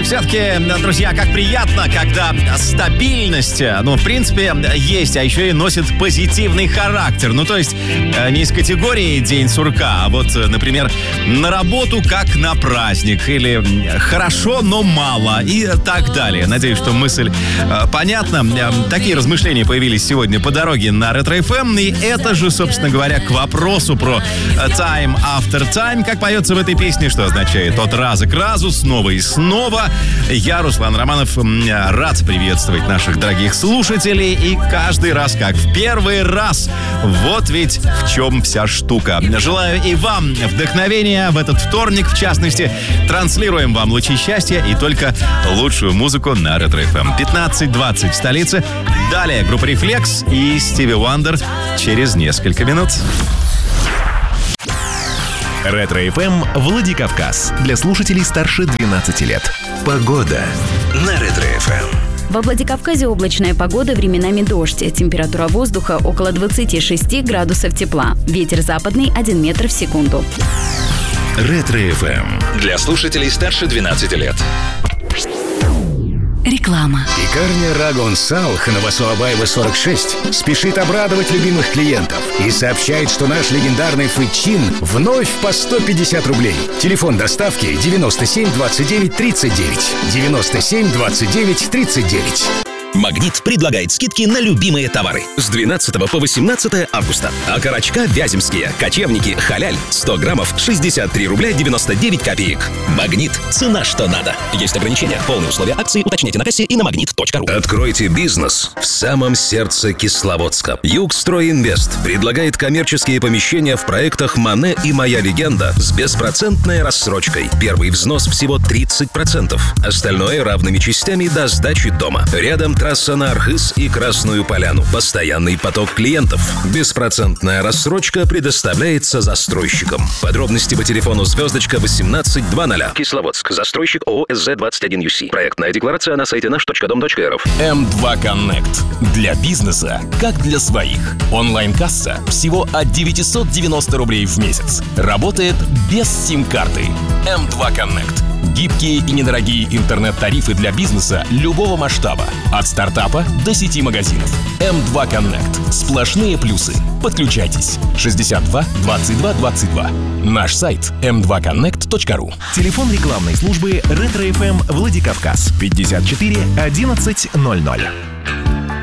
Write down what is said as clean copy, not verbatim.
Все-таки, друзья, как приятно, когда стабильность, в принципе, есть, а еще и носит позитивный характер. То есть не из категории «день сурка», а вот, например, на работу как на праздник, или хорошо, но мало, и так далее. Надеюсь, что мысль понятна. Такие размышления появились сегодня по дороге на Ретро-ФМ, и это же, собственно говоря, к вопросу про time after time, как поется в этой песне, что означает от раза к разу, снова и снова. Я, Руслан Романов, рад приветствовать наших дорогих слушателей, и каждый раз как в первый раз. Вот ведь в чем вся штука. Желаю и вам вдохновения в этот вторник, в частности. Транслируем вам лучи счастья и только лучшую музыку на Ретро-ФМ. 15:20 в столице. Далее группа «Рефлекс» и Стиви Уандер через несколько минут. Ретро-ФМ Владикавказ. Для слушателей старше 12 лет. Погода на Ретро-ФМ. Во Владикавказе облачная погода, временами дождь. Температура воздуха около 26 градусов тепла. Ветер западный 1 метр в секунду. Ретро-ФМ. Для слушателей старше 12 лет. Реклама. Пекарня Рагон Салх на Васуабаева 46 спешит обрадовать любимых клиентов и сообщает, что наш легендарный фычин вновь по 150 рублей. Телефон доставки 97 29 39. 97 29 39. «Магнит» предлагает скидки на любимые товары с 12 по 18 августа. Окорочка вяземские, кочевники, халяль, 100 граммов, 63 рубля 99 копеек. «Магнит» – цена, что надо. Есть ограничения. Полные условия акции уточните на кассе и на magnet.ru. Откройте бизнес в самом сердце Кисловодска. Югстройинвест предлагает коммерческие помещения в проектах «Мане» и «Моя легенда» с беспроцентной рассрочкой. Первый взнос всего 30%. Остальное равными частями до сдачи дома. Рядом трасса на Архыз и Красную Поляну. Постоянный поток клиентов. Беспроцентная рассрочка предоставляется застройщикам. Подробности по телефону звездочка 1820. Кисловодск. Застройщик ООО СЗ-21UC. Проектная декларация на сайте наш.дом.рф. М2 Connect. Для бизнеса, как для своих. Онлайн-касса всего от 990 рублей в месяц. Работает без сим-карты. М2 Connect. Гибкие и недорогие интернет-тарифы для бизнеса любого масштаба. От стартапа до сети магазинов. М2 Connect. Сплошные плюсы. Подключайтесь. 62 22 22. Наш сайт m2connect.ru. Телефон рекламной службы Ретро-ФМ Владикавказ. 54 11 00.